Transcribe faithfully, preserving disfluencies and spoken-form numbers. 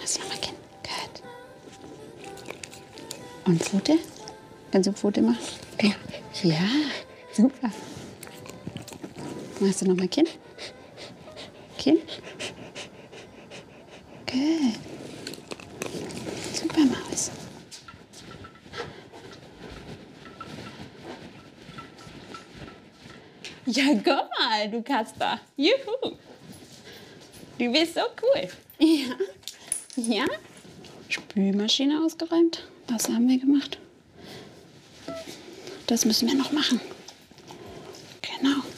Machst du nochmal Kinn. Gut. Und Pfote? Kannst du Pfote machen? Ja. Ja, super. Machst du nochmal Kinn? Kinn? Gut. Super, Maus. Ja, guck mal, du Kasper. Juhu. Du bist so cool. Ja. Ja. Spülmaschine ausgeräumt. Das haben wir gemacht. Das müssen wir noch machen. Genau.